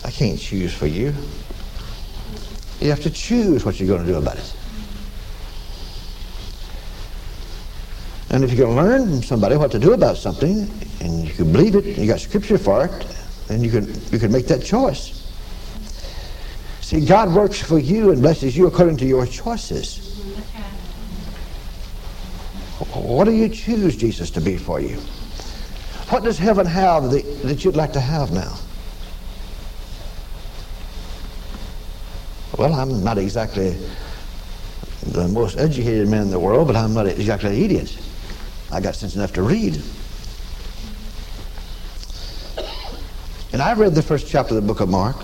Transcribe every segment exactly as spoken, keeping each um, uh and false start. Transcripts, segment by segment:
I can't choose for you. You have to choose what you're going to do about it. And if you can learn from somebody what to do about something, and you can believe it, and you got scripture for it, then you can you can make that choice. See, God works for you and blesses you according to your choices. What do you choose Jesus to be for you? What does heaven have that, that you'd like to have now? Well, I'm not exactly the most educated man in the world, but I'm not exactly an idiot. I got sense enough to read. And I read the first chapter of the book of Mark.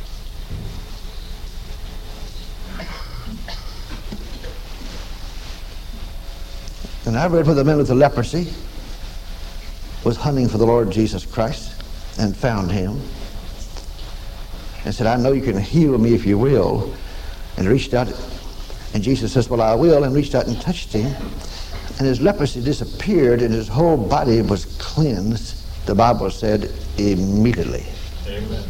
And I read where the man with the leprosy was hunting for the Lord Jesus Christ and found him. And said, I know you can heal me if you will. And reached out, and Jesus says, well, I will, and reached out and touched him. And his leprosy disappeared, and his whole body was cleansed, the Bible said, immediately. Amen.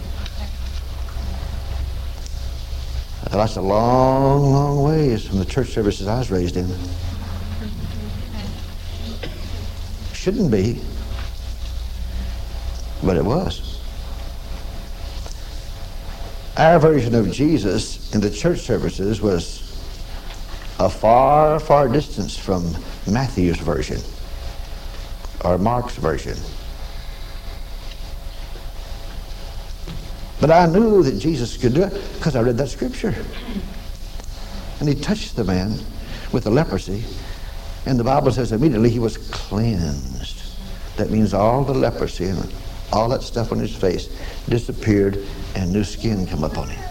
Well, that's a long, long ways from the church services I was raised in. Shouldn't be, but it was. Our version of Jesus in the church services was a far, far distance from Matthew's version or Mark's version. But I knew that Jesus could do it because I read that scripture. And he touched the man with the leprosy, and the Bible says immediately he was cleansed. That means all the leprosy and all that stuff on his face disappeared, and new skin come upon him.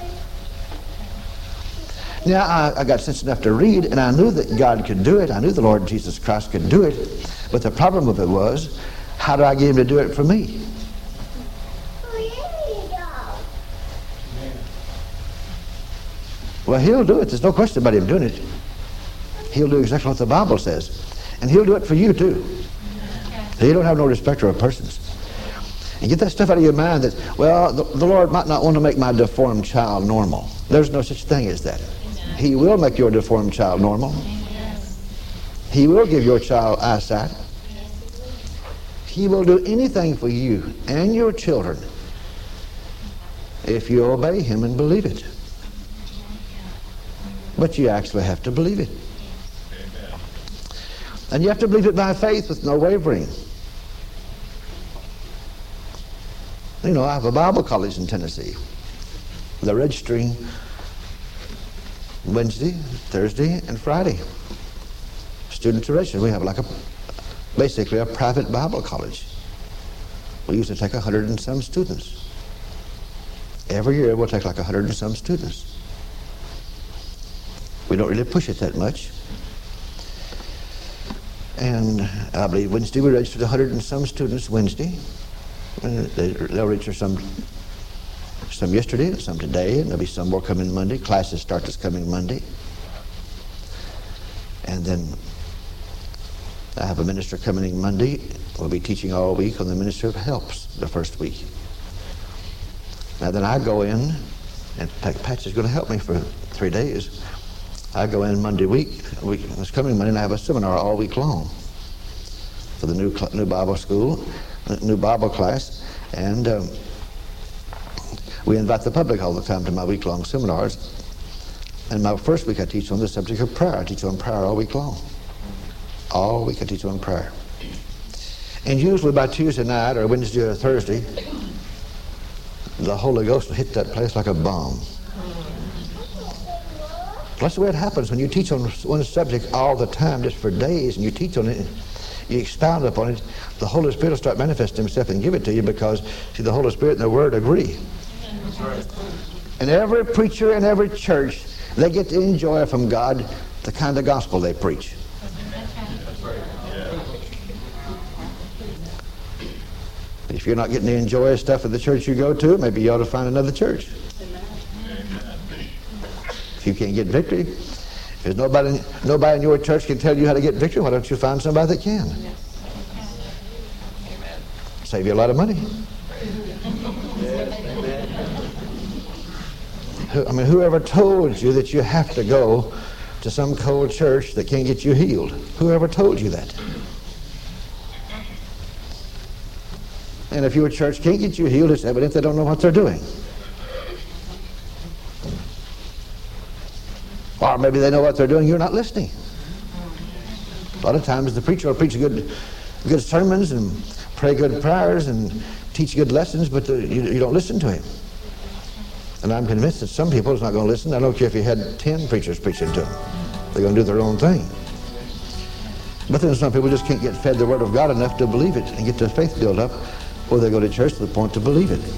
Now, I, I got sense enough to read, and I knew that God could do it. I knew the Lord Jesus Christ could do it. But the problem of it was, how do I get him to do it for me? Well, he'll do it. There's no question about him doing it. He'll do exactly what the Bible says. And he'll do it for you, too. He don't have no respecter of persons. And get that stuff out of your mind that, well, the, the Lord might not want to make my deformed child normal. There's no such thing as that. He will make your deformed child normal. He will give your child eyesight. He will do anything for you and your children if you obey him and believe it. But you actually have to believe it. And you have to believe it by faith with no wavering. You know, I have a Bible college in Tennessee. They're registering Wednesday, Thursday, and Friday. Students are registered. We have like a, basically a private Bible college. We usually take a hundred and some students. Every year we'll take like a hundred and some students. We don't really push it that much. And I believe Wednesday we registered a hundred and some students Wednesday. And they, they'll register some some yesterday, some today, and there'll be some more coming Monday. Classes start this coming Monday. And then I have a minister coming Monday. We'll be teaching all week on the ministry of helps the first week. Now then I go in, and Patch is going to help me for three days. I go in Monday week, week this coming Monday, and I have a seminar all week long for the new new Bible school, new Bible class, and um, we invite the public all the time to my week-long seminars. And my first week I teach on the subject of prayer. I teach on prayer all week long. All week I teach on prayer. And usually by Tuesday night or Wednesday or Thursday, the Holy Ghost will hit that place like a bomb. That's the way it happens when you teach on one subject all the time, just for days, and you teach on it, you expound upon it, the Holy Spirit will start manifesting himself and give it to you because, see, the Holy Spirit and the Word agree. That's right. And every preacher in every church, they get to enjoy from God the kind of gospel they preach. That's right. Yeah. If you're not getting to enjoy stuff at the church you go to, maybe you ought to find another church. If you can't get victory, if there's nobody, nobody in your church can tell you how to get victory, why don't you find somebody that can? Amen. Save you a lot of money. Who, I mean, whoever told you that you have to go to some cold church that can't get you healed? Whoever told you that? And if your church can't get you healed, it's evident they don't know what they're doing. Or maybe they know what they're doing, you're not listening. A lot of times the preacher will preach good, good sermons and pray good prayers and teach good lessons, but the, you, you don't listen to him. And I'm convinced that some people is not going to listen. I don't care if you had ten preachers preaching to them. They're going to do their own thing. But then some people just can't get fed the Word of God enough to believe it and get their faith built up, or they go to church to the point to believe it.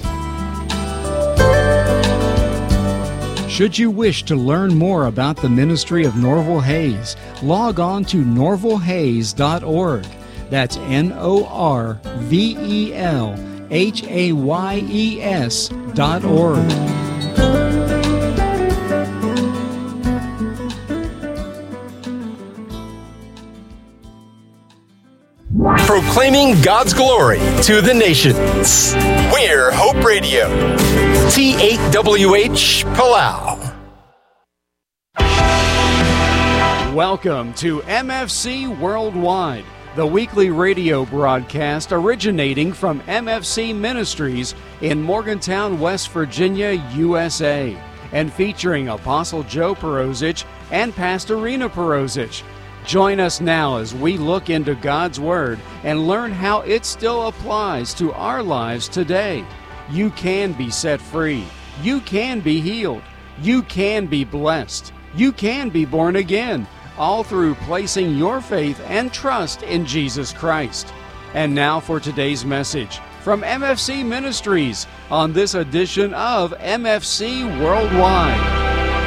Should you wish to learn more about the ministry of Norval Hayes, log on to norval hayes dot org. That's N O R V E L H A Y E S dot org. Proclaiming God's glory to the nations. We're Hope Radio. T eight W H Palau. Welcome to M F C Worldwide, the weekly radio broadcast originating from M F C Ministries in Morgantown, West Virginia, U S A, and featuring Apostle Joe Perozich and Pastor Rena Perozich. Join us now as we look into God's Word and learn how it still applies to our lives today. You can be set free. You can be healed. You can be blessed. You can be born again, all through placing your faith and trust in Jesus Christ. And now for today's message from M F C Ministries on this edition of M F C Worldwide.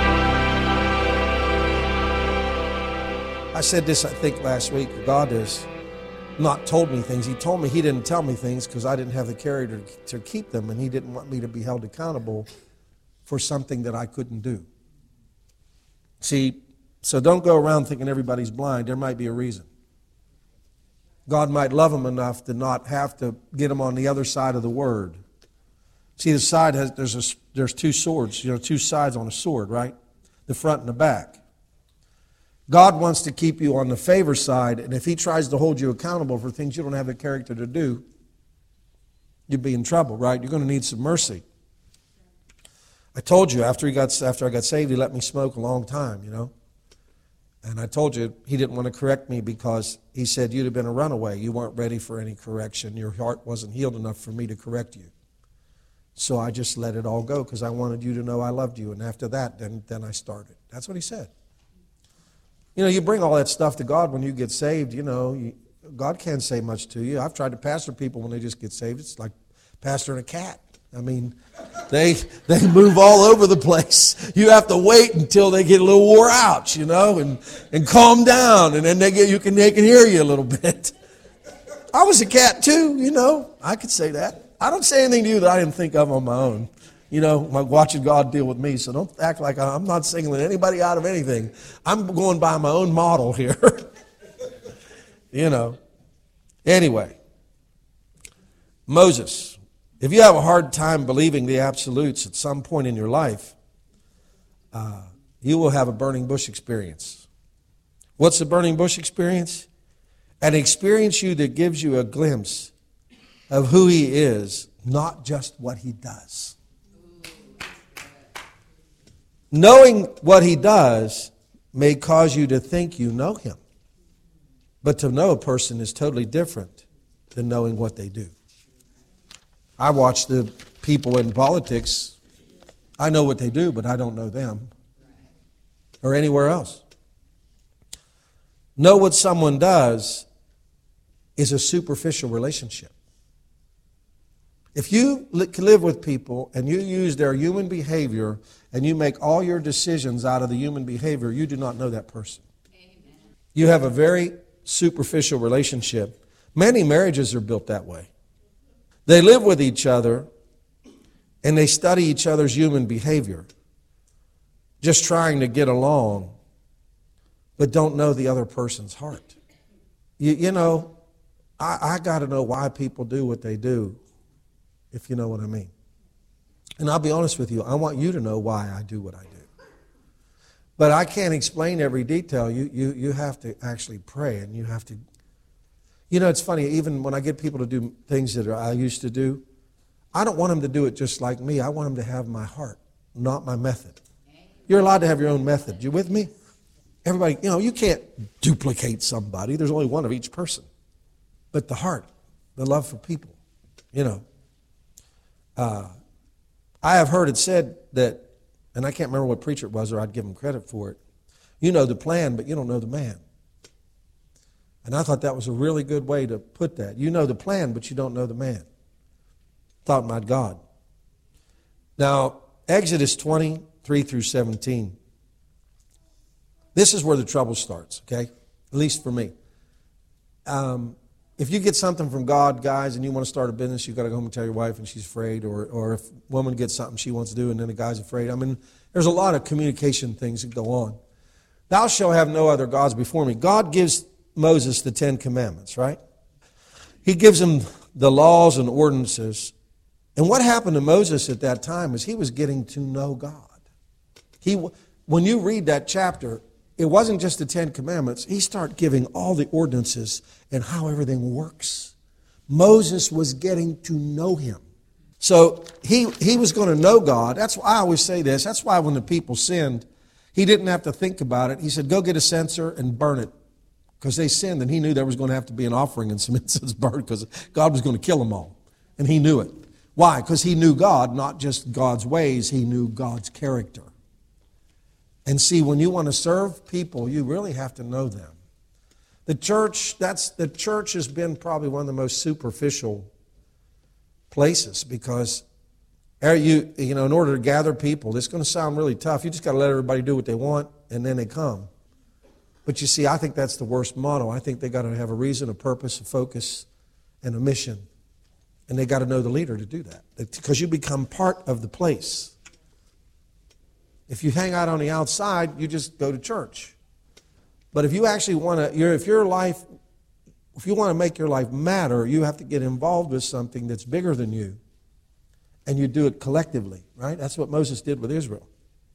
I said this, I think, last week. God has not told me things. He told me He didn't tell me things because I didn't have the character to keep them, and He didn't want me to be held accountable for something that I couldn't do. See, so don't go around thinking everybody's blind. There might be a reason. God might love them enough to not have to get them on the other side of the Word. See, the side has, there's, a, there's two swords, you know, two sides on a sword, right? The front and the back. God wants to keep you on the favor side, and if He tries to hold you accountable for things you don't have the character to do, you'd be in trouble, right? You're going to need some mercy. I told you after he got after I got saved, He let me smoke a long time, you know. And I told you He didn't want to correct me because He said you'd have been a runaway. You weren't ready for any correction. Your heart wasn't healed enough for me to correct you. So I just let it all go because I wanted you to know I loved you. And after that, then, then I started. That's what He said. You know, you bring all that stuff to God when you get saved, you know, you, God can't say much to you. I've tried to pastor people when they just get saved. It's like pastoring a cat. I mean, they they move all over the place. You have to wait until they get a little wore out, you know, and, and calm down, and then they get you can they can hear you a little bit. I was a cat too, you know. I could say that. I don't say anything to you that I didn't think of on my own. You know, like watching God deal with me, so don't act like I'm not singling anybody out of anything. I'm going by my own model here. You know. Anyway, Moses. If you have a hard time believing the absolutes at some point in your life, uh, you will have a burning bush experience. What's the burning bush experience? An experience you that gives you a glimpse of who He is, not just what He does. Knowing what He does may cause you to think you know Him. But to know a person is totally different than knowing what they do. I watch the people in politics. I know what they do, but I don't know them. Or anywhere else. Know what someone does is a superficial relationship. If you live with people and you use their human behavior and you make all your decisions out of the human behavior, you do not know that person. Amen. You have a very superficial relationship. Many marriages are built that way. They live with each other and they study each other's human behavior, just trying to get along, but don't know the other person's heart. You, you know, I, I got to know why people do what they do, if you know what I mean. And I'll be honest with you, I want you to know why I do what I do. But I can't explain every detail. You, you, you have to actually pray, and you have to... You know, it's funny, even when I get people to do things that I used to do, I don't want them to do it just like me. I want them to have my heart, not my method. You're allowed to have your own method. You with me? Everybody, you know, you can't duplicate somebody. There's only one of each person. But the heart, the love for people, you know. Uh, I have heard it said that, and I can't remember what preacher it was, or I'd give him credit for it. You know the plan, but you don't know the man. And I thought that was a really good way to put that. You know the plan, but you don't know the man. Talking about God. Now, Exodus twenty-three through seventeen. This is where the trouble starts, okay? At least for me. Um, if you get something from God, guys, and you want to start a business, you've got to go home and tell your wife and she's afraid. Or, or if a woman gets something she wants to do and then the guy's afraid. I mean, there's a lot of communication things that go on. Thou shalt have no other gods before me. God gives Moses the Ten Commandments, right? He gives him the laws and ordinances. And what happened to Moses at that time is he was getting to know God. He, when you read that chapter, it wasn't just the Ten Commandments. He started giving all the ordinances and how everything works. Moses was getting to know him. So he, he was going to know God. That's why I always say this. That's why when the people sinned, he didn't have to think about it. He said, go get a censer and burn it. Because they sinned, and he knew there was going to have to be an offering and some incense burned because God was going to kill them all. And he knew it. Why? Because he knew God, not just God's ways. He knew God's character. And see, when you want to serve people, you really have to know them. The church, that's the church has been probably one of the most superficial places because you, you know, in order to gather people, it's going to sound really tough. You just got to let everybody do what they want, and then they come. But you see, I think that's the worst model. I think they got to have a reason, a purpose, a focus, and a mission. And they got to know the leader to do that. Because you become part of the place. If you hang out on the outside, you just go to church. But if you actually want to, if your life, if you want to make your life matter, you have to get involved with something that's bigger than you. And you do it collectively, right? That's what Moses did with Israel.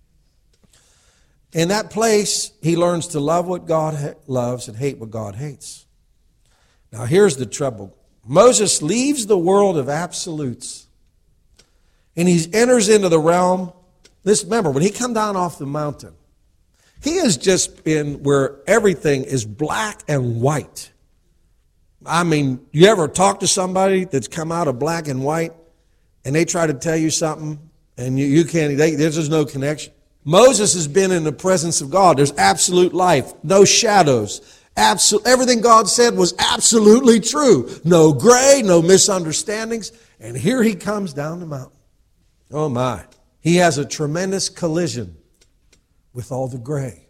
In that place, he learns to love what God loves and hate what God hates. Now, here's the trouble. Moses leaves the world of absolutes, and he enters into the realm. Listen, remember, when he come down off the mountain, he has just been where everything is black and white. I mean, you ever talk to somebody that's come out of black and white, and they try to tell you something, and you, you can't, they, there's just no connection. Moses has been in the presence of God. There's absolute life, no shadows. Absolute, everything God said was absolutely true. No gray, no misunderstandings. And here he comes down the mountain. Oh my. He has a tremendous collision with all the gray.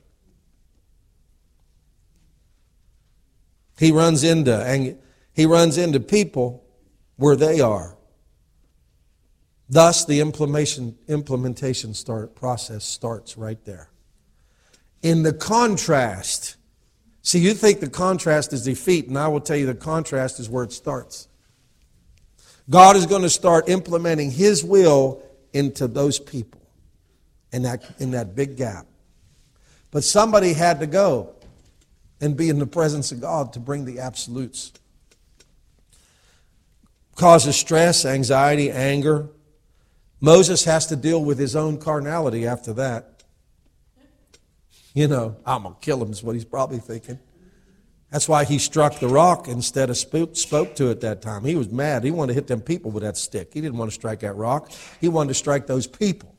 He runs into, and he runs into people where they are. Thus, the implementation, implementation start, process starts right there. In the contrast, see, you think the contrast is defeat, and I will tell you the contrast is where it starts. God is going to start implementing His will into those people in that, in that big gap. But somebody had to go and be in the presence of God to bring the absolutes. Causes stress, anxiety, anger. Moses has to deal with his own carnality after that. You know, I'm going to kill him is what he's probably thinking. That's why he struck the rock instead of spoke, spoke to it that time. He was mad. He wanted to hit them people with that stick. He didn't want to strike that rock. He wanted to strike those people.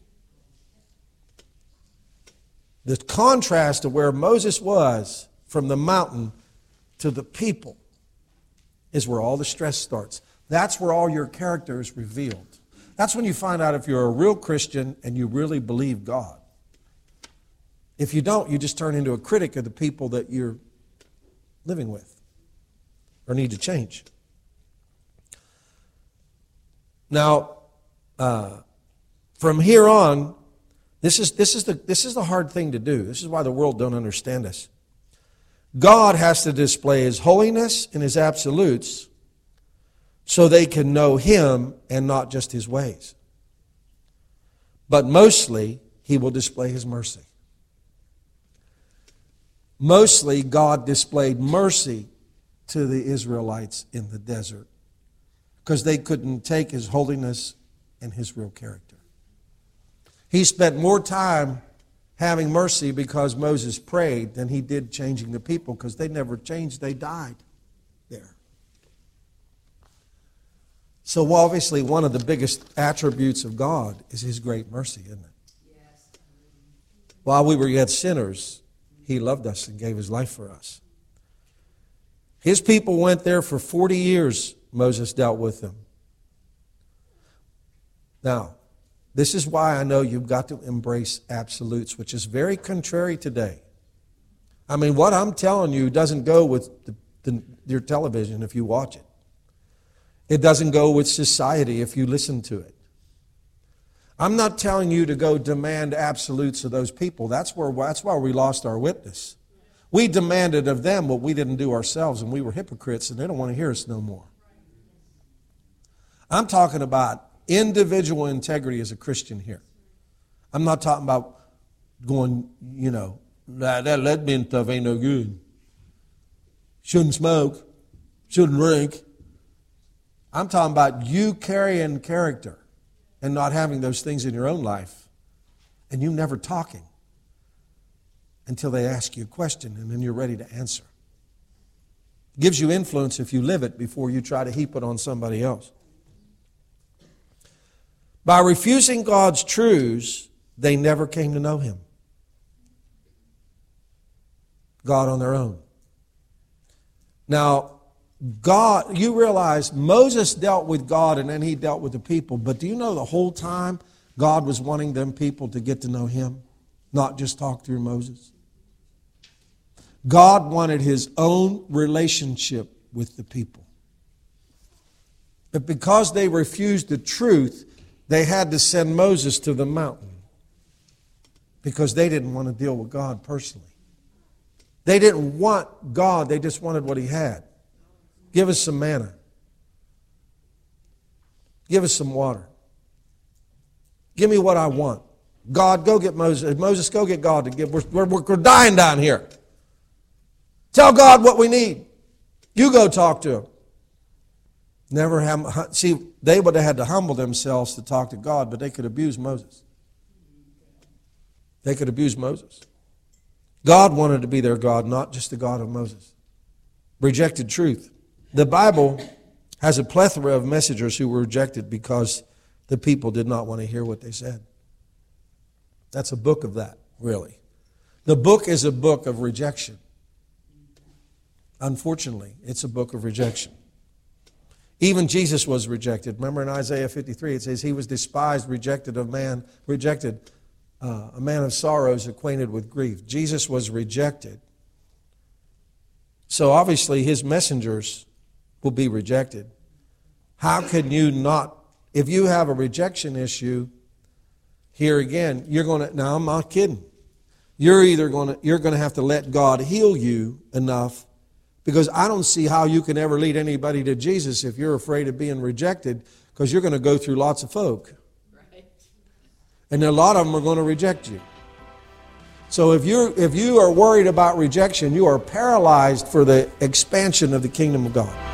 The contrast of where Moses was from the mountain to the people is where all the stress starts. That's where all your character is revealed. That's when you find out if you're a real Christian and you really believe God. If you don't, you just turn into a critic of the people that you're living with or need to change. Now, uh, from here on, this is, this, is the, this is the hard thing to do. This is why the world don't understand us. God has to display His holiness and His absolutes so they can know Him and not just His ways. But mostly, he will display his mercy. Mostly, God displayed mercy to the Israelites in the desert because they couldn't take his holiness and his real character. He spent more time having mercy because Moses prayed than he did changing the people, because they never changed. They died there. So obviously one of the biggest attributes of God is his great mercy, isn't it? Yes. While we were yet sinners, he loved us and gave his life for us. His people went there for forty years. Moses dealt with them. Now, this is why I know you've got to embrace absolutes, which is very contrary today. I mean, what I'm telling you doesn't go with the, the, your television if you watch it. It doesn't go with society if you listen to it. I'm not telling you to go demand absolutes of those people. That's where that's why we lost our witness. We demanded of them what we didn't do ourselves, and we were hypocrites, and they don't want to hear us no more. I'm talking about individual integrity as a Christian here. I'm not talking about going, you know, that, that lesbian stuff ain't no good. Shouldn't smoke. Shouldn't drink. I'm talking about you carrying character and not having those things in your own life, and you never talking until they ask you a question, and then you're ready to answer. It gives you influence if you live it before you try to heap it on somebody else. By refusing God's truths, they never came to know him. God on their own. Now, God, you realize Moses dealt with God and then he dealt with the people. But do you know the whole time God was wanting them people to get to know him, not just talk through Moses? God wanted his own relationship with the people. But because they refused the truth, they had to send Moses to the mountain because they didn't want to deal with God personally. They didn't want God, they just wanted what he had. Give us some manna. Give us some water. Give me what I want. God, go get Moses. Moses, go get God to give. We're, we're, we're dying down here. Tell God what we need. You go talk to him. Never have, see, they would have had to humble themselves to talk to God, but they could abuse Moses. They could abuse Moses. God wanted to be their God, not just the God of Moses. Rejected truth. The Bible has a plethora of messengers who were rejected because the people did not want to hear what they said. That's a book of that, really. The book is a book of rejection. Unfortunately, it's a book of rejection. Even Jesus was rejected. Remember in Isaiah fifty-three, it says he was despised, rejected of man, rejected, uh, a man of sorrows, acquainted with grief. Jesus was rejected. So obviously his messengers will be rejected. How can you not, if you have a rejection issue, here again, you're going to, now I'm not kidding. You're either going to, you're going to have to let God heal you enough, because I don't see how you can ever lead anybody to Jesus if you're afraid of being rejected, because you're going to go through lots of folk. Right. And a lot of them are going to reject you. So if you're if you are worried about rejection, you are paralyzed for the expansion of the kingdom of God.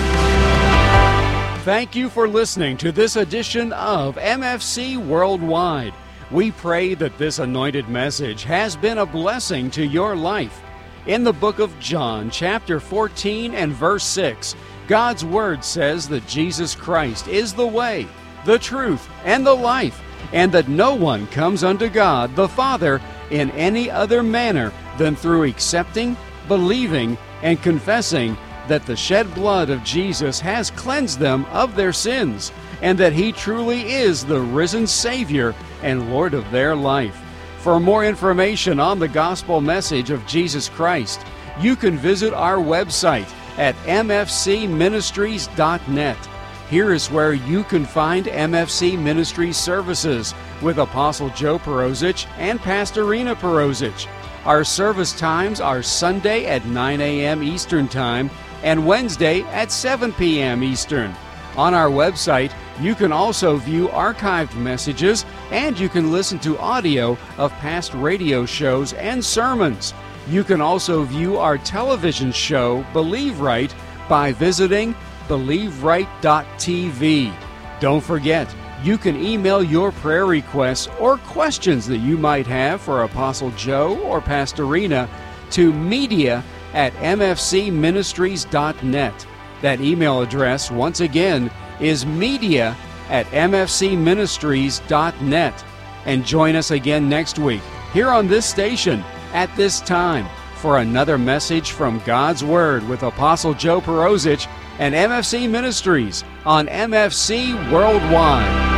Thank you for listening to this edition of M F C Worldwide. We pray that this anointed message has been a blessing to your life. In the book of John, chapter fourteen and verse six, God's Word says that Jesus Christ is the way, the truth, and the life, and that no one comes unto God the Father in any other manner than through accepting, believing, and confessing that the shed blood of Jesus has cleansed them of their sins, and that He truly is the risen Savior and Lord of their life. For more information on the gospel message of Jesus Christ, you can visit our website at m f c ministries dot net. Here is where you can find M F C Ministries services with Apostle Joe Perozich and Pastorina Perozich. Our service times are Sunday at nine a.m. Eastern Time and Wednesday at seven p.m. Eastern. On our website, you can also view archived messages, and you can listen to audio of past radio shows and sermons. You can also view our television show, Believe Right, by visiting believe right dot t v. Don't forget, you can email your prayer requests or questions that you might have for Apostle Joe or Pastor Rena to media at m f c ministries dot net. That email address, once again, is media at m f c ministries dot net. And join us again next week here on this station at this time for another message from God's Word with Apostle Joe Perozich and M F C Ministries on M F C Worldwide.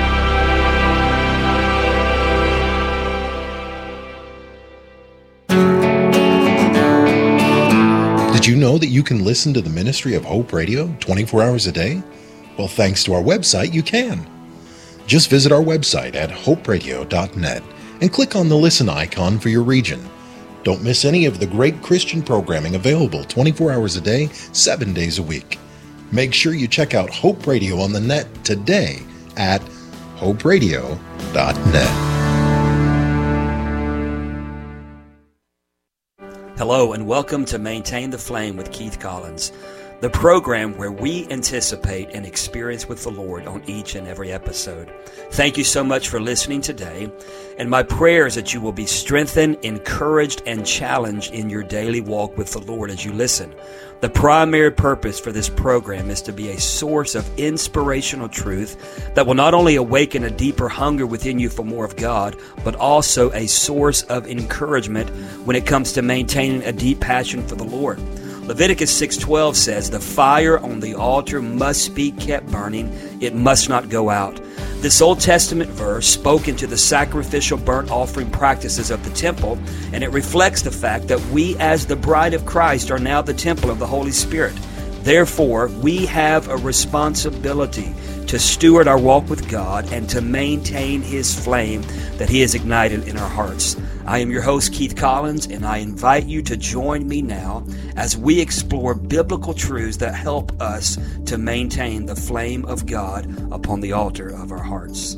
Did you know that you can listen to the Ministry of Hope Radio twenty-four hours a day? Well, thanks to our website, you can. Just visit our website at hope radio dot net and click on the listen icon for your region. Don't miss any of the great Christian programming available twenty-four hours a day, seven days a week. Make sure you check out Hope Radio on the net today at hope radio dot net. Hello and welcome to Maintain the Flame with Keith Collins, the program where we anticipate an experience with the Lord on each and every episode. Thank you so much for listening today, and my prayer is that you will be strengthened, encouraged, and challenged in your daily walk with the Lord as you listen. The primary purpose for this program is to be a source of inspirational truth that will not only awaken a deeper hunger within you for more of God, but also a source of encouragement when it comes to maintaining a deep passion for the Lord. Leviticus six twelve says, "The fire on the altar must be kept burning. It must not go out." This Old Testament verse spoke into the sacrificial burnt offering practices of the temple, and it reflects the fact that we as the bride of Christ are now the temple of the Holy Spirit. Therefore, we have a responsibility to steward our walk with God and to maintain His flame that He has ignited in our hearts. I am your host, Keith Collins, and I invite you to join me now as we explore biblical truths that help us to maintain the flame of God upon the altar of our hearts.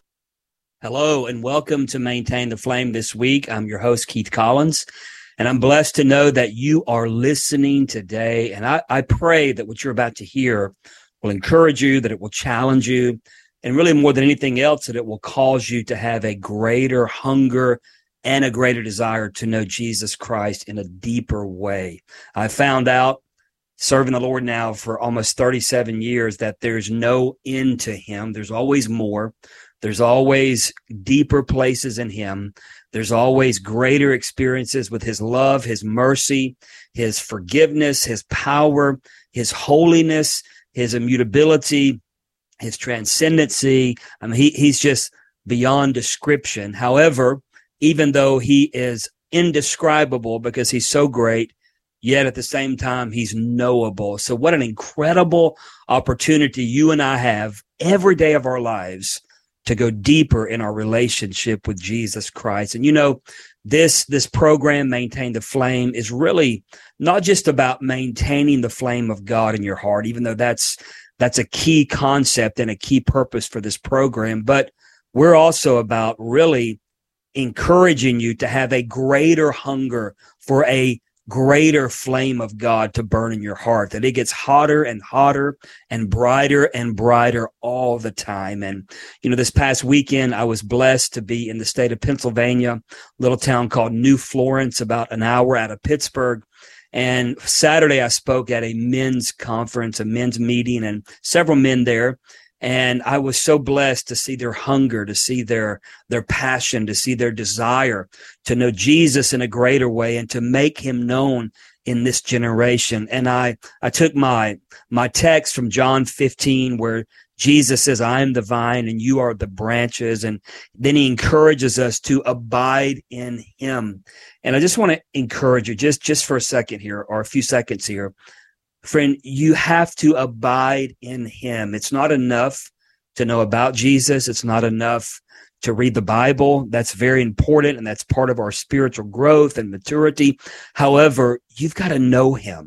Hello, and welcome to Maintain the Flame this week. I'm your host, Keith Collins, and I'm blessed to know that you are listening today. And I, I pray that what you're about to hear will encourage you, that it will challenge you, and really more than anything else, that it will cause you to have a greater hunger and a greater desire to know Jesus Christ in a deeper way. I found out, serving the Lord now for almost thirty-seven years, that there's no end to Him. There's always more. There's always deeper places in Him. There's always greater experiences with His love, His mercy, His forgiveness, His power, His holiness, His immutability, His transcendency. I mean, he, He's just beyond description. However, even though He is indescribable because He's so great, yet at the same time, He's knowable. So what an incredible opportunity you and I have every day of our lives to go deeper in our relationship with Jesus Christ. And you know, this, this program, Maintain the Flame, is really not just about maintaining the flame of God in your heart, even though that's, that's a key concept and a key purpose for this program, but we're also about really encouraging you to have a greater hunger for a greater flame of God to burn in your heart, that it gets hotter and hotter and brighter and brighter all the time. And, you know, this past weekend, I was blessed to be in the state of Pennsylvania, a little town called New Florence, about an hour out of Pittsburgh. And Saturday, I spoke at a men's conference, a men's meeting, and several men there. And I was so blessed to see their hunger, to see their, their passion, to see their desire to know Jesus in a greater way and to make Him known in this generation. And I, I took my, my text from John fifteen, where Jesus says, "I am the vine and you are the branches." And then He encourages us to abide in Him. And I just want to encourage you just, just for a second here, or a few seconds here. Friend, you have to abide in Him. It's not enough to know about Jesus. It's not enough to read the Bible. That's very important, and that's part of our spiritual growth and maturity. However, you've got to know Him.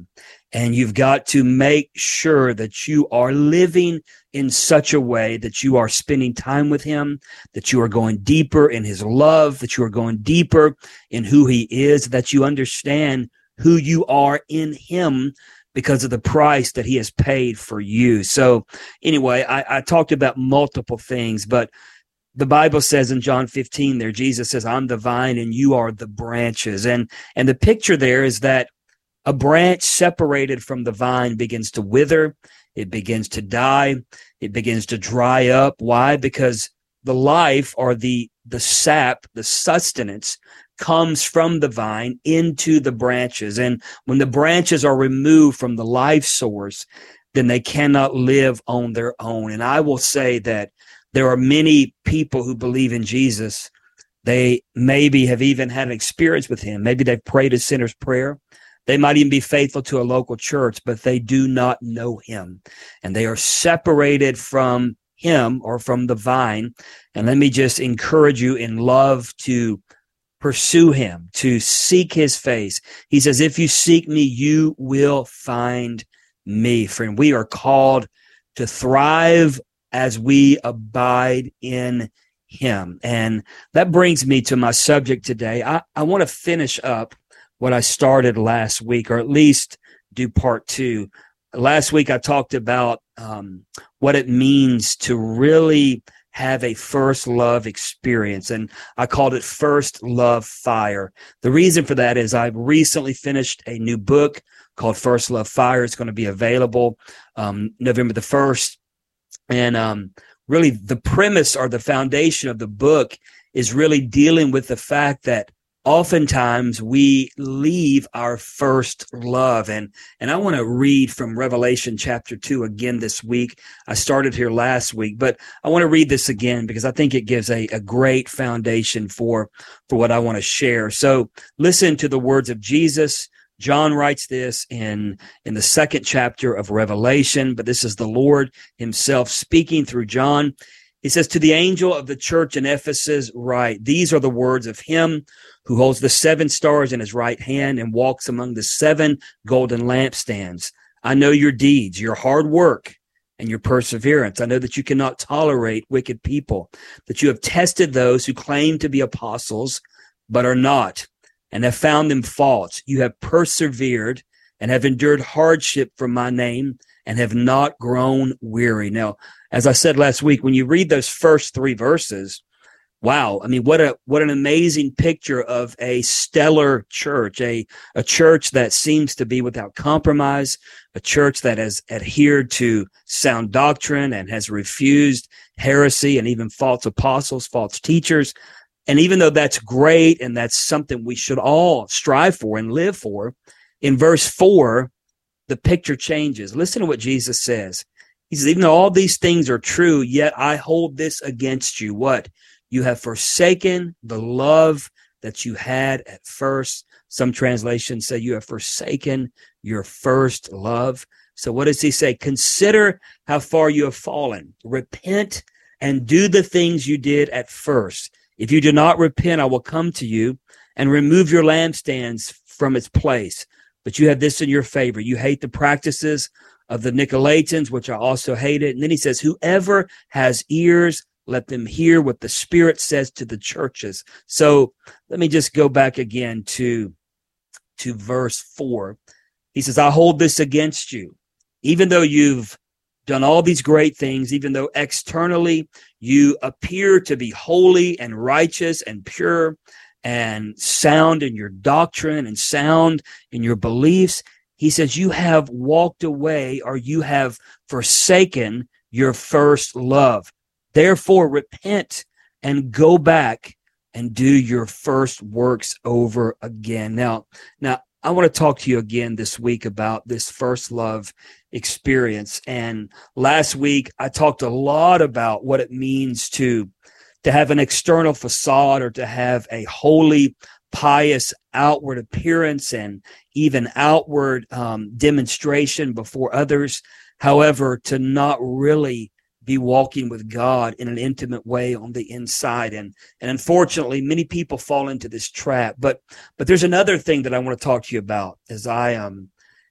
And you've got to make sure that you are living in such a way that you are spending time with him, that you are going deeper in his love, that you are going deeper in who he is, that you understand who you are in him because of the price that he has paid for you. So anyway, I, I talked about multiple things, but the Bible says in John fifteen there, Jesus says, I'm the vine and you are the branches. And, and the picture there is that a branch separated from the vine begins to wither. It begins to die. It begins to dry up. Why? Because the life or the, the sap, the sustenance comes from the vine into the branches. And when the branches are removed from the life source, then they cannot live on their own. And I will say that there are many people who believe in Jesus. They maybe have even had an experience with him. Maybe they've prayed a sinner's prayer. They might even be faithful to a local church, but they do not know him. And they are separated from him or from the vine. And let me just encourage you in love to pursue him, to seek his face. He says, if you seek me, you will find me. Friend, we are called to thrive as we abide in him. And that brings me to my subject today. I, I want to finish up what I started last week, or at least do part two. Last week, I talked about um, what it means to really have a first love experience, and I called it First Love Fire. The reason for that is I've recently finished a new book called First Love Fire. It's going to be available um, November the first. And um, really, the premise or the foundation of the book is really dealing with the fact that oftentimes we leave our first love. And, and I want to read from Revelation chapter two again this week. I started here last week, but I want to read this again because I think it gives a, a great foundation for, for what I want to share. So listen to the words of Jesus. John writes this in, in the second chapter of Revelation, but this is the Lord himself speaking through John. He says, to the angel of the church in Ephesus, write, these are the words of him who holds the seven stars in his right hand and walks among the seven golden lampstands. I know your deeds, your hard work, and your perseverance. I know that you cannot tolerate wicked people, that you have tested those who claim to be apostles, but are not, and have found them false. You have persevered and have endured hardship for my name and have not grown weary. Now, as I said last week, when you read those first three verses, wow, I mean, what a what an amazing picture of a stellar church, a, a church that seems to be without compromise, a church that has adhered to sound doctrine and has refused heresy and even false apostles, false teachers. And even though that's great and that's something we should all strive for and live for, in verse four, the picture changes. Listen to what Jesus says. He says, even though all these things are true, yet I hold this against you. What? You have forsaken the love that you had at first. Some translations say you have forsaken your first love. So what does he say? Consider how far you have fallen. Repent and do the things you did at first. If you do not repent, I will come to you and remove your lampstands from its place. But you have this in your favor. You hate the practices of the Nicolaitans, which I also hated. And then he says, whoever has ears, let them hear what the Spirit says to the churches. So let me just go back again to, to verse four. He says, I hold this against you. Even though you've done all these great things, even though externally you appear to be holy and righteous and pure and sound in your doctrine and sound in your beliefs, he says, you have walked away or you have forsaken your first love. Therefore, repent and go back and do your first works over again. Now, now I want to talk to you again this week about this first love experience. And last week, I talked a lot about what it means to, to have an external facade or to have a holy, pious outward appearance and even outward um, demonstration before others. However, to not really be walking with God in an intimate way on the inside. And, and unfortunately, many people fall into this trap. But, but there's another thing that I want to talk to you about as I, um,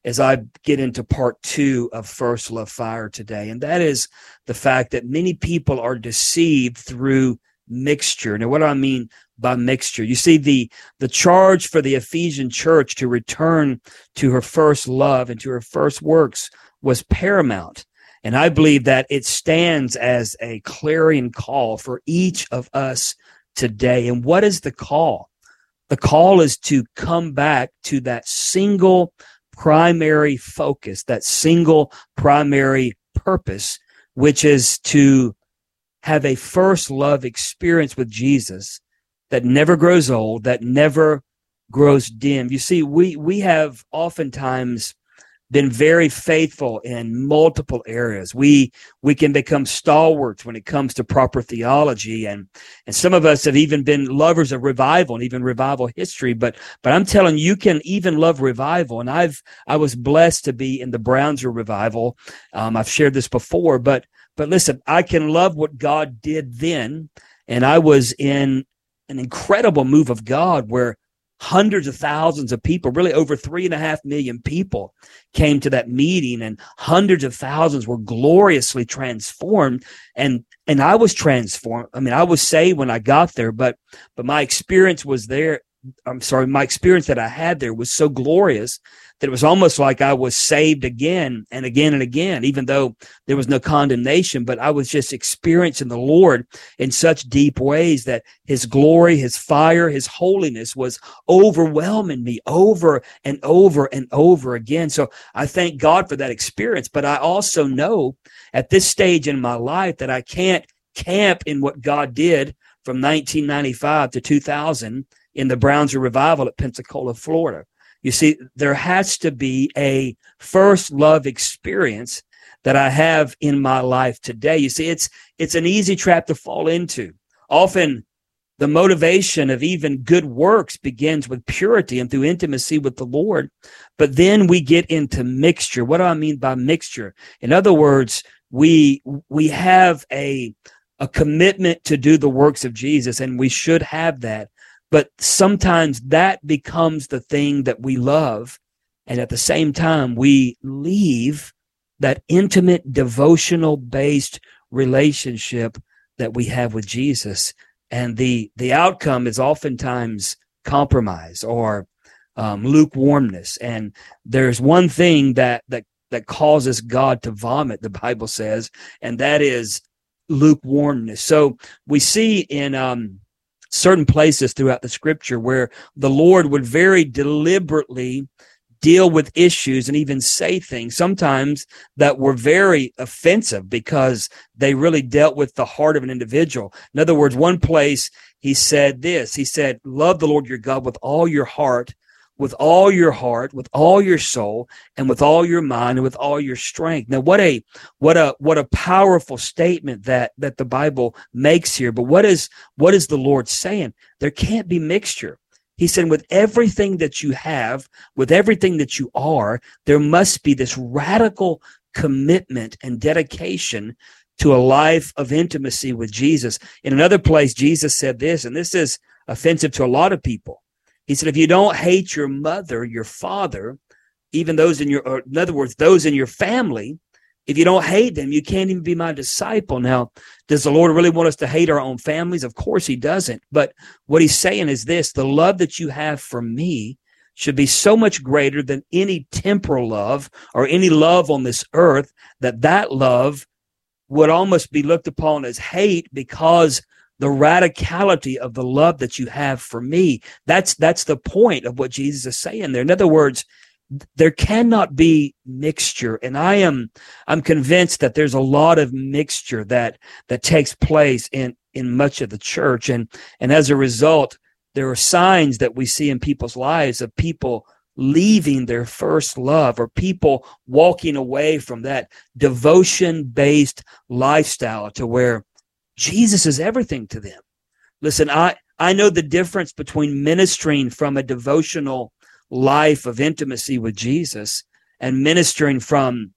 as I get into part two of First Love Fire today, and that is the fact that many people are deceived through mixture. Now, what do I mean by mixture? You see, the the charge for the Ephesian church to return to her first love and to her first works was paramount. And I believe that it stands as a clarion call for each of us today. And what is the call? The call is to come back to that single primary focus, that single primary purpose, which is to have a first love experience with Jesus that never grows old, that never grows dim. You see, we we have oftentimes been very faithful in multiple areas. We we can become stalwarts when it comes to proper theology, and and some of us have even been lovers of revival and even revival history. But but I'm telling you, you can even love revival. And I've I was blessed to be in the Brownsville revival. Um, I've shared this before, but but listen, I can love what God did then, and I was in an incredible move of God where hundreds of thousands of people, really over three and a half million people, came to that meeting, and hundreds of thousands were gloriously transformed. And and I was transformed. I mean, I was saved when I got there, but but my experience was there. I'm sorry, my experience that I had there was so glorious that it was almost like I was saved again and again and again, even though there was no condemnation. But I was just experiencing the Lord in such deep ways that his glory, his fire, his holiness was overwhelming me over and over and over again. So I thank God for that experience. But I also know at this stage in my life that I can't camp in what God did from nineteen ninety-five to two thousand in the Brownsville revival at Pensacola, Florida. You see, there has to be a first love experience that I have in my life today. You see, it's it's an easy trap to fall into. Often the motivation of even good works begins with purity and through intimacy with the Lord. But then we get into mixture. What do I mean by mixture? In other words, we we have a a commitment to do the works of Jesus, and we should have that. But sometimes that becomes the thing that we love. And at the same time, we leave that intimate, devotional-based relationship that we have with Jesus. And the, the outcome is oftentimes compromise or um, lukewarmness. And there's one thing that, that, that causes God to vomit, the Bible says, and that is lukewarmness. So we see in um, certain places throughout the scripture where the Lord would very deliberately deal with issues and even say things sometimes that were very offensive because they really dealt with the heart of an individual. In other words, one place he said this, he said, love the Lord your God with all your heart, with all your heart, with all your soul, and with all your mind, and with all your strength. Now, what a what a what a powerful statement that that the Bible makes here. But what is what is the Lord saying? There can't be mixture. He said, with everything that you have, with everything that you are, there must be this radical commitment and dedication to a life of intimacy with Jesus. In another place, Jesus said this, and this is offensive to a lot of people. He said, if you don't hate your mother, your father, even those in your, or in other words, those in your family, if you don't hate them, you can't even be my disciple. Now, does the Lord really want us to hate our own families? Of course he doesn't. But what he's saying is this, the love that you have for me should be so much greater than any temporal love or any love on this earth, that that love would almost be looked upon as hate because the radicality of the love that you have for me. That's that's the point of what Jesus is saying there. In other words, there cannot be mixture. And I am I'm convinced that there's a lot of mixture that that takes place in, in much of the church. And, and as a result, there are signs that we see in people's lives of people leaving their first love, or people walking away from that devotion-based lifestyle to where Jesus is everything to them. Listen, I, I know the difference between ministering from a devotional life of intimacy with Jesus and ministering from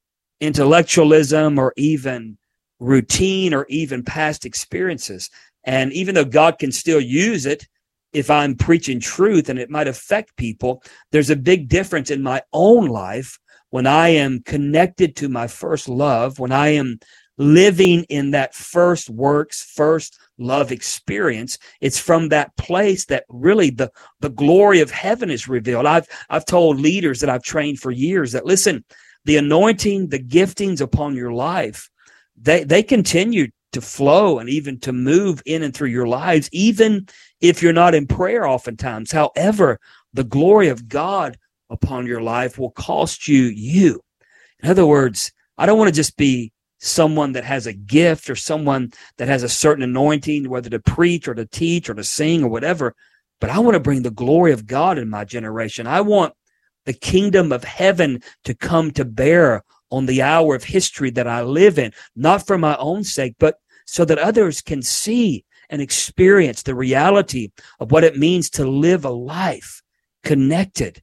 intellectualism or even routine or even past experiences. And even though God can still use it, if I'm preaching truth and it might affect people, there's a big difference in my own life when I am connected to my first love, when I am living in that first works, first love experience. It's from that place that really the, the glory of heaven is revealed. I've, I've told leaders that I've trained for years that, listen, the anointing, the giftings upon your life, they, they continue to flow and even to move in and through your lives, even if you're not in prayer oftentimes. However, the glory of God upon your life will cost you you. In other words, I don't want to just be someone that has a gift or someone that has a certain anointing, whether to preach or to teach or to sing or whatever, but I want to bring the glory of God in my generation. I want the kingdom of heaven to come to bear on the hour of history that I live in, not for my own sake, but so that others can see and experience the reality of what it means to live a life connected,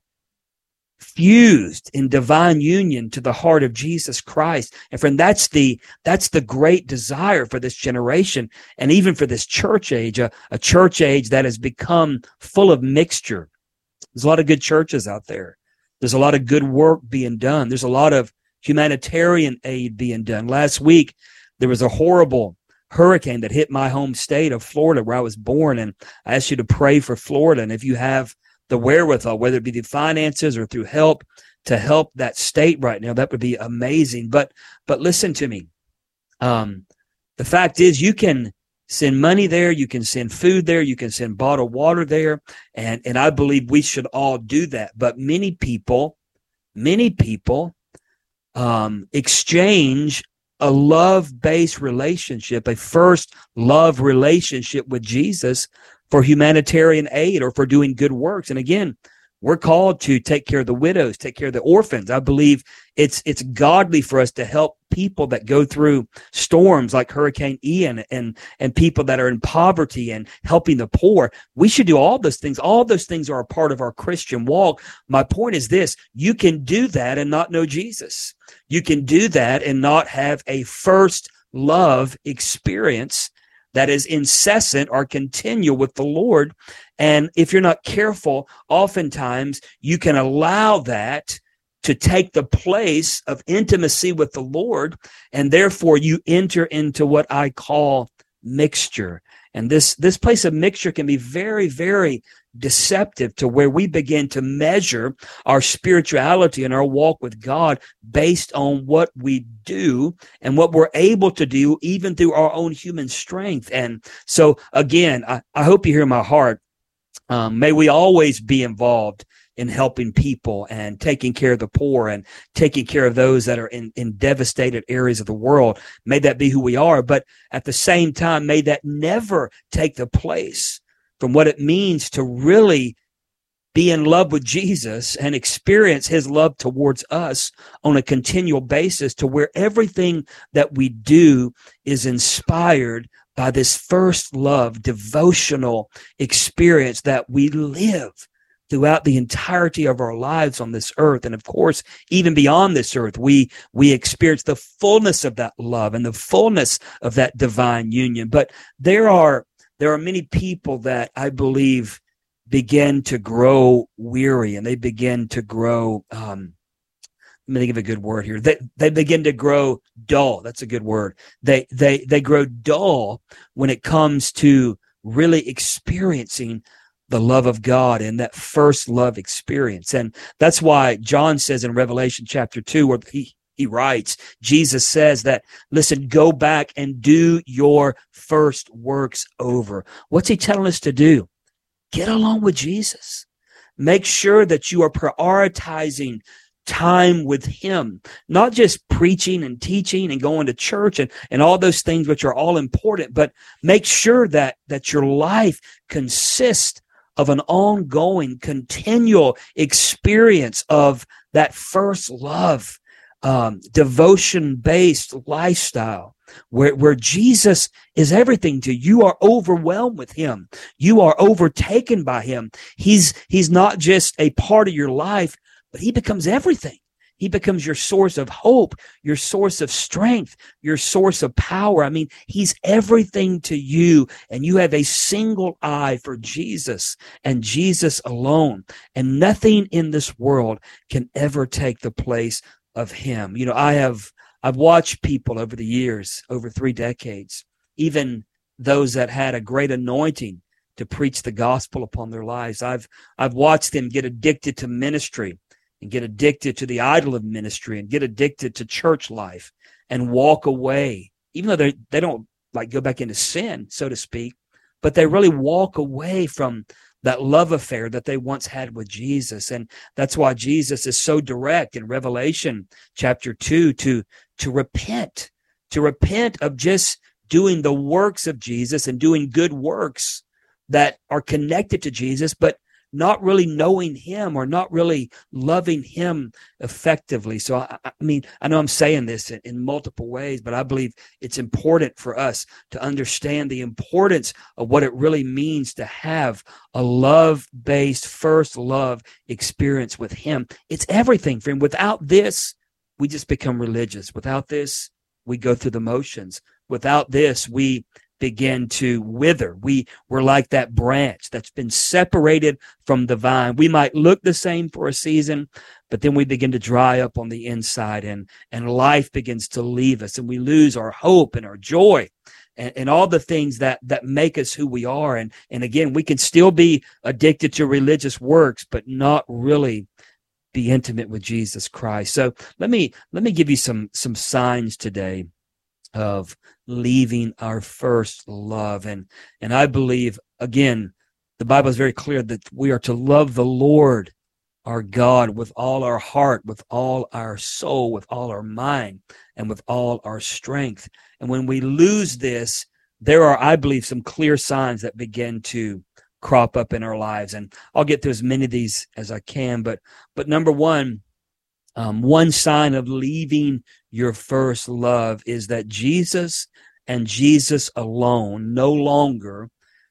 fused in divine union to the heart of Jesus Christ. And friend, that's the that's the great desire for this generation and even for this church age, a, a church age that has become full of mixture. There's a lot of good churches out there. There's a lot of good work being done. There's a lot of humanitarian aid being done. Last week, there was a horrible hurricane that hit my home state of Florida, where I was born, and I asked you to pray for Florida. And if you have the wherewithal, whether it be the finances or through help, to help that state right now, that would be amazing. But but listen to me. Um, the fact is, you can send money there, you can send food there, you can send bottled water there, and and I believe we should all do that. But many people, many people um, exchange a love-based relationship, a first love relationship with Jesus, for humanitarian aid or for doing good works. And again, we're called to take care of the widows, take care of the orphans. I believe it's it's godly for us to help people that go through storms like Hurricane Ian and, and people that are in poverty and helping the poor. We should do all those things. All those things are a part of our Christian walk. My point is this: you can do that and not know Jesus. You can do that and not have a first love experience that is incessant or continual with the Lord. And if you're not careful, oftentimes you can allow that to take the place of intimacy with the Lord, and therefore you enter into what I call mixture. And this, this place of mixture can be very, very deceptive, to where we begin to measure our spirituality and our walk with God based on what we do and what we're able to do, even through our own human strength. And so, again, I, I hope you hear my heart. Um, may we always be involved in helping people and taking care of the poor and taking care of those that are in, in devastated areas of the world. May that be who we are. But at the same time, may that never take the place from what it means to really be in love with Jesus and experience his love towards us on a continual basis, to where everything that we do is inspired by this first love, devotional experience that we live throughout the entirety of our lives on this earth. And of course, even beyond this earth, we, we experience the fullness of that love and the fullness of that divine union. But there are There are many people that I believe begin to grow weary, and they begin to grow, um, let me think of a good word here. They, they begin to grow dull. That's a good word. They, they, they grow dull when it comes to really experiencing the love of God and that first love experience. And that's why John says in Revelation chapter two, where he, He writes, Jesus says that, listen, go back and do your first works over. What's he telling us to do? Get along with Jesus. Make sure that you are prioritizing time with him, not just preaching and teaching and going to church and, and all those things, which are all important, but make sure that, that your life consists of an ongoing, continual experience of that first love. Um, devotion-based lifestyle where, where Jesus is everything to you. You are overwhelmed with him. You are overtaken by him. He's, he's not just a part of your life, but he becomes everything. He becomes your source of hope, your source of strength, your source of power. I mean, he's everything to you, and you have a single eye for Jesus and Jesus alone. And nothing in this world can ever take the place of him. You know, I have, I've watched people over the years, over three decades, even those that had a great anointing to preach the gospel upon their lives. I've, I've watched them get addicted to ministry and get addicted to the idol of ministry and get addicted to church life and walk away, even though they they don't like go back into sin, so to speak, but they really walk away from that love affair that they once had with Jesus. And that's why Jesus is so direct in Revelation chapter two to, to repent, to repent of just doing the works of Jesus and doing good works that are connected to Jesus, but not really knowing him or not really loving him effectively. So, I, I mean, I know I'm saying this in, in multiple ways, but I believe it's important for us to understand the importance of what it really means to have a love-based first love experience with him. It's everything, friend. Without this, we just become religious. Without this, we go through the motions. Without this, we begin to wither. We were like that branch that's been separated from the vine. We might look the same for a season, but then we begin to dry up on the inside, and, and life begins to leave us, and we lose our hope and our joy and, and all the things that, that make us who we are. And, and again, we can still be addicted to religious works, but not really be intimate with Jesus Christ. So let me, let me give you some, some signs today of leaving our first love. And, and I believe, again, the Bible is very clear that we are to love the Lord our God with all our heart, with all our soul, with all our mind, and with all our strength. And when we lose this, there are, I believe, some clear signs that begin to crop up in our lives. And I'll get through as many of these as I can. But, but number one, um, one sign of leaving your first love is that Jesus and Jesus alone no longer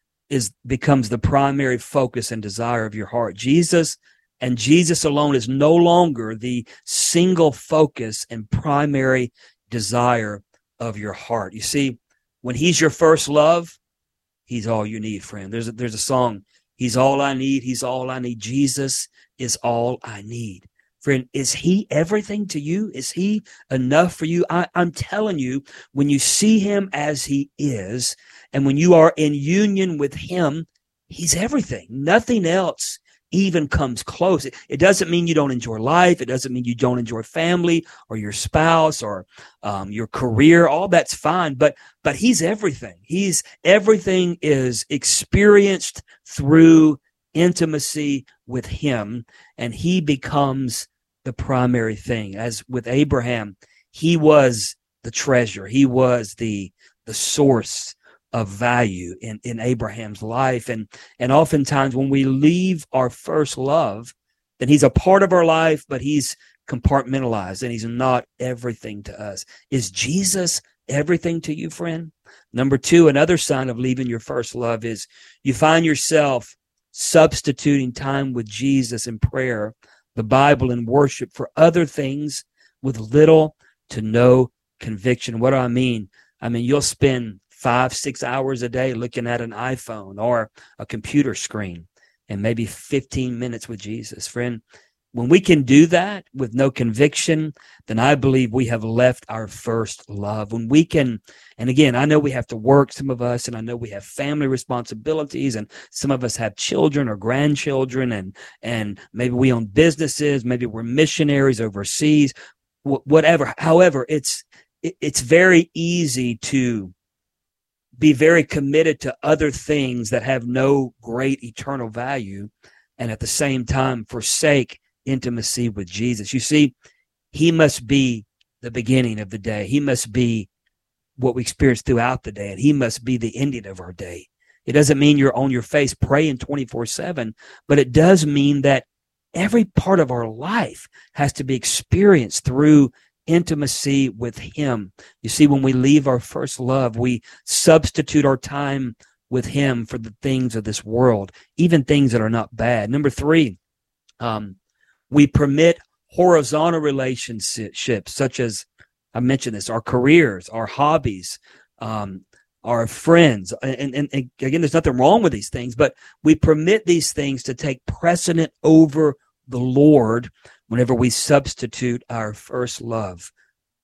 is becomes the primary focus and desire of your heart. Jesus and Jesus alone is no longer the single focus and primary desire of your heart. You see, when he's your first love, he's all you need, friend. There's a, there's a song, he's all I need, he's all I need. Jesus is all I need. Friend, is he everything to you? Is he enough for you? I, I'm telling you, when you see him as he is, and when you are in union with him, he's everything. Nothing else even comes close. It, it doesn't mean you don't enjoy life. It doesn't mean you don't enjoy family or your spouse or um, your career. All that's fine, but but he's everything. He's everything is experienced through intimacy with him, and he becomes the primary thing. As with Abraham, he was the treasure. He was the the source of value in, in Abraham's life. And, and oftentimes when we leave our first love, then he's a part of our life, but he's compartmentalized and he's not everything to us. Is Jesus everything to you, friend? Number two, another sign of leaving your first love is you find yourself substituting time with Jesus in prayer, the Bible, and worship for other things with little to no conviction. What do I mean? I mean, you'll spend five, six hours a day looking at an iPhone or a computer screen and maybe fifteen minutes with Jesus. Friend, when we can do that with no conviction, then I believe we have left our first love. When we can, and again, I know we have to work, some of us, and I know we have family responsibilities, and some of us have children or grandchildren, and, and maybe we own businesses, maybe we're missionaries overseas, wh- whatever. However, it's, it, it's very easy to be very committed to other things that have no great eternal value, and at the same time forsake intimacy with Jesus. You see, he must be the beginning of the day. He must be what we experience throughout the day, and he must be the ending of our day. It doesn't mean you're on your face praying twenty-four seven, but it does mean that every part of our life has to be experienced through intimacy with him. You see, when we leave our first love, we substitute our time with him for the things of this world, even things that are not bad. Number three, um, we permit horizontal relationships, such as I mentioned this, our careers, our hobbies, um, our friends. And, and, and again, there's nothing wrong with these things, but we permit these things to take precedent over the Lord whenever we substitute our first love.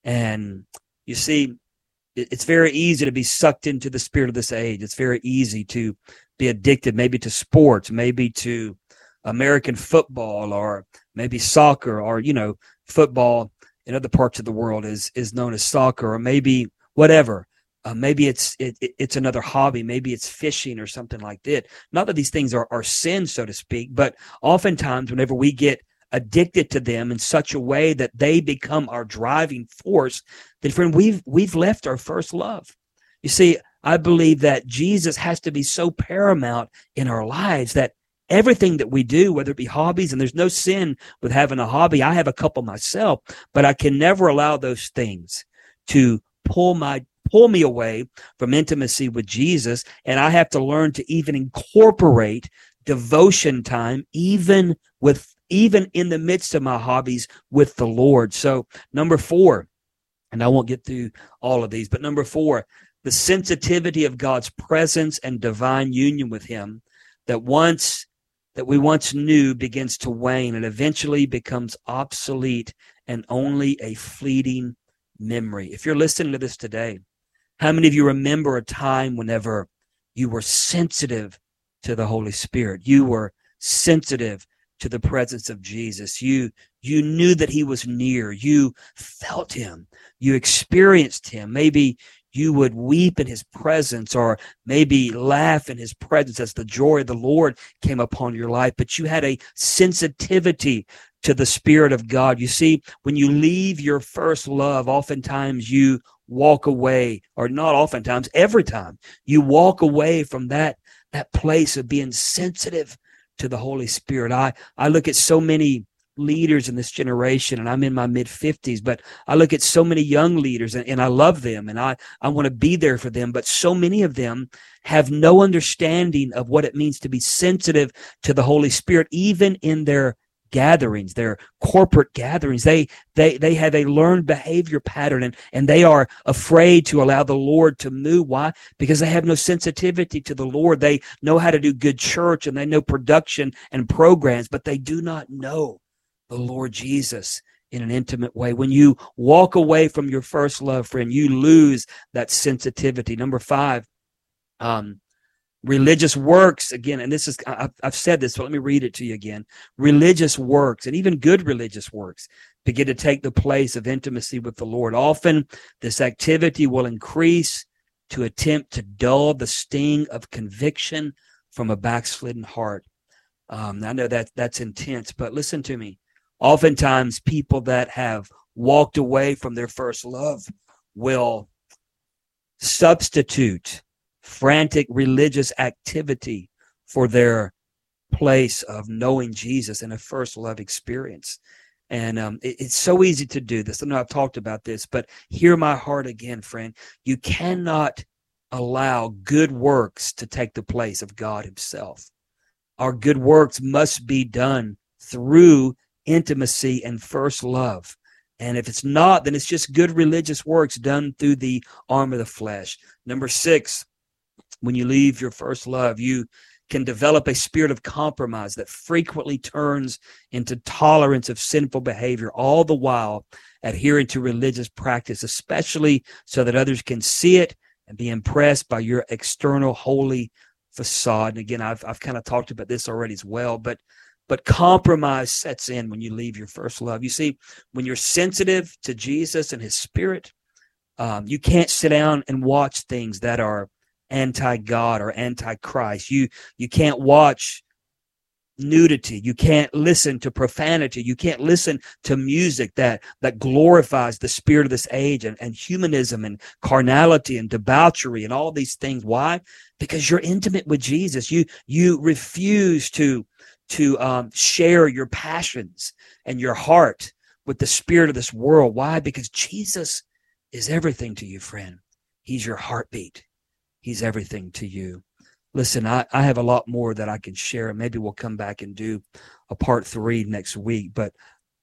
And you see, it's very easy to be sucked into the spirit of this age. It's very easy to be addicted, maybe to sports, maybe to American football, or maybe soccer, or, you know, football in other parts of the world is is known as soccer, or maybe whatever. Uh, maybe it's it, it's another hobby. Maybe it's fishing or something like that. Not that these things are, are sin, so to speak, but oftentimes whenever we get addicted to them in such a way that they become our driving force, then, friend, we've we've left our first love. You see, I believe that Jesus has to be so paramount in our lives that everything that we do, whether it be hobbies, and there's no sin with having a hobby. I have a couple myself, but I can never allow those things to pull my pull me away from intimacy with Jesus. And I have to learn to even incorporate devotion time, even with even in the midst of my hobbies, with the Lord. So number four, and I won't get through all of these, but number four, the sensitivity of God's presence and divine union with him that once that we once knew begins to wane and eventually becomes obsolete and only a fleeting memory. If you're listening to this today, how many of you remember a time whenever you were sensitive to the Holy Spirit? You were sensitive to the presence of Jesus. You you knew that he was near. You felt him. You experienced him. Maybe you would weep in his presence, or maybe laugh in his presence as the joy of the Lord came upon your life. But you had a sensitivity to the Spirit of God. You see, when you leave your first love, oftentimes you walk away, or not oftentimes, every time you walk away from that, that place of being sensitive to the Holy Spirit. I, I look at so many leaders in this generation, and I'm in my mid fifties, but I look at so many young leaders, and, and I love them, and I, I want to be there for them, but so many of them have no understanding of what it means to be sensitive to the Holy Spirit, even in their gatherings, their corporate gatherings. They they they have a learned behavior pattern, and, and they are afraid to allow the Lord to move. Why? Because they have no sensitivity to the Lord. They know how to do good church, and they know production and programs, but they do not know the Lord Jesus in an intimate way. When you walk away from your first love, friend, you lose that sensitivity. Number five, um, religious works, again, and this is, I've, I've said this, so let me read it to you again. Religious works, and even good religious works, begin to take the place of intimacy with the Lord. Often, this activity will increase to attempt to dull the sting of conviction from a backslidden heart. Um, I know that that's intense, but listen to me. Oftentimes, people that have walked away from their first love will substitute frantic religious activity for their place of knowing Jesus in a first love experience. And um, it, it's so easy to do this. I know I've talked about this, but hear my heart again, friend. You cannot allow good works to take the place of God himself. Our good works must be done through intimacy and first love. And if it's not, then it's just good religious works done through the arm of the flesh. Number six, when you leave your first love, you can develop a spirit of compromise that frequently turns into tolerance of sinful behavior, all the while adhering to religious practice, especially so that others can see it and be impressed by your external holy facade. And again, I've I've kind of talked about this already as well, but But compromise sets in when you leave your first love. You see, when you're sensitive to Jesus and his Spirit, um, you can't sit down and watch things that are anti-God or anti-Christ. You, you can't watch nudity. You can't listen to profanity. You can't listen to music that, that glorifies the spirit of this age and, and humanism and carnality and debauchery and all these things. Why? Because you're intimate with Jesus. You, you refuse to to um, share your passions and your heart with the spirit of this world. Why? Because Jesus is everything to you, friend. He's your heartbeat. He's everything to you. Listen, I, I have a lot more that I can share, and maybe we'll come back and do a part three next week. But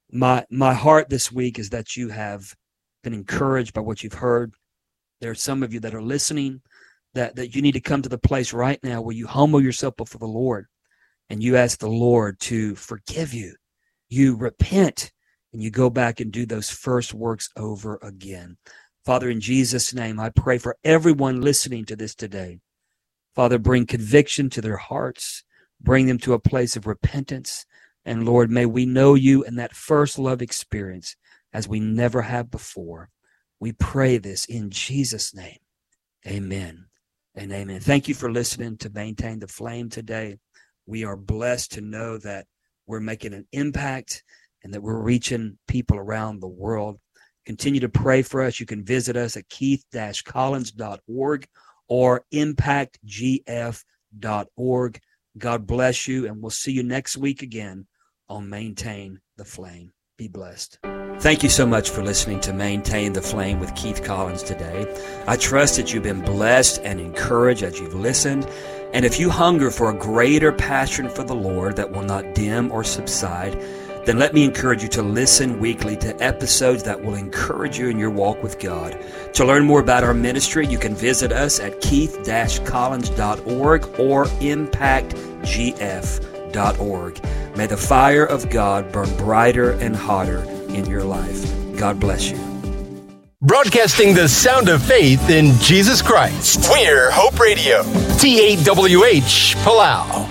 My my heart this week is that you have been encouraged by what you've heard. There are some of you that are listening that, that you need to come to the place right now where you humble yourself before the Lord and you ask the Lord to forgive you. You repent and you go back and do those first works over again. Father, in Jesus' name, I pray for everyone listening to this today. Father, bring conviction to their hearts. Bring them to a place of repentance. And Lord, may we know you in that first love experience as we never have before. We pray this in Jesus' name. Amen and amen. Thank you for listening to Maintain the Flame today. We are blessed to know that we're making an impact and that we're reaching people around the world. Continue to pray for us. You can visit us at keith dash collins dot org or impact g f dot org. God bless you, and we'll see you next week again on Maintain the Flame. Be blessed. Thank you so much for listening to Maintain the Flame with Keith Collins today. I trust that you've been blessed and encouraged as you've listened. And if you hunger for a greater passion for the Lord that will not dim or subside, then let me encourage you to listen weekly to episodes that will encourage you in your walk with God. To learn more about our ministry, you can visit us at keith dash collins dot org or impact g f dot org. May the fire of God burn brighter and hotter in your life. God bless you. Broadcasting the sound of faith in Jesus Christ. We're Hope Radio. T eight W H, Palau.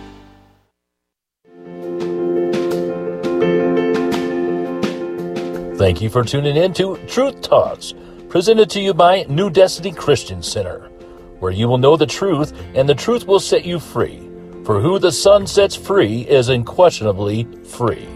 Thank you for tuning in to Truth Talks, presented to you by New Destiny Christian Center, where you will know the truth and the truth will set you free. For who the Son sets free is unquestionably free.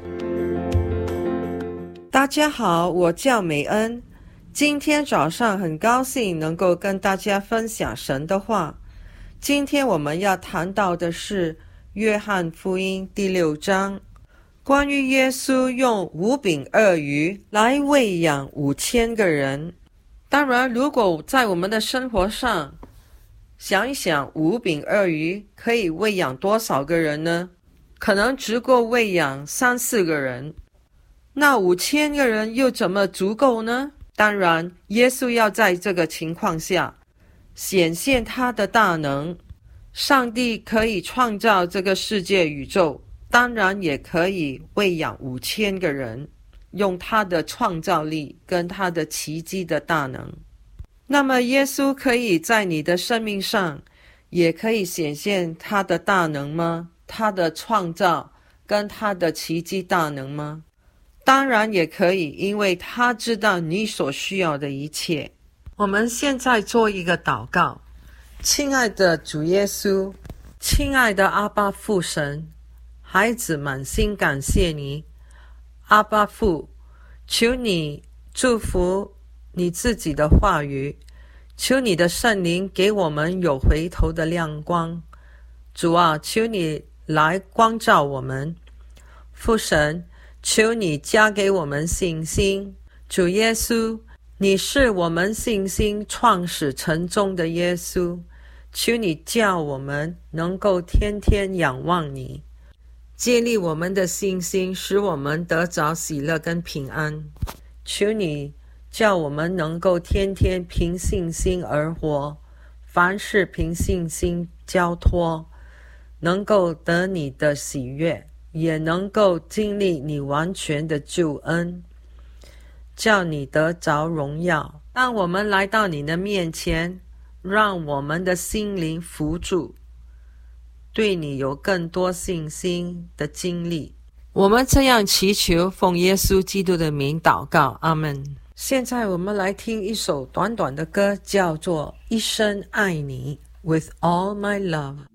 大家好，我叫美恩。今天早上很高兴能够跟大家分享神的话。今天我们要谈到的是约翰福音第六章，关于耶稣用五饼二鱼来喂养五千个人。当然，如果在我们的生活上想一想，五饼二鱼可以喂养多少个人呢？可能只够喂养三四个人。那五千个人又怎么足够呢？当然，耶稣要在这个情况下显现他的大能。上帝可以创造这个世界宇宙，当然也可以喂养五千个人，用他的创造力跟他的奇迹的大能。那么耶稣可以在你的生命上也可以显现他的大能吗？他的创造跟他的奇迹大能吗？当然也可以，因为他知道你所需要的一切。我们现在做一个祷告。亲爱的主耶稣，亲爱的阿爸父神，孩子满心感谢你。阿爸父，求你祝福你自己的话语，求你的圣灵给我们有回头的亮光。主啊，求你来光照我们。父神，求你加给我们信心。主耶稣，你是我们信心创始成终的耶稣，求你叫我们能够天天仰望你，建立我们的信心，使我们得着喜乐跟平安。求你叫我们能够天天凭信心而活，凡事凭信心交托，能够得你的喜悦，也能够经历你完全的救恩，叫你得着荣耀。当我们来到你的面前，让我们的心灵扶助，对你有更多信心的经历。我们这样祈求，奉耶稣基督的名祷告，阿们。现在我们来听一首短短的歌，叫做《一生爱你》 With all my love。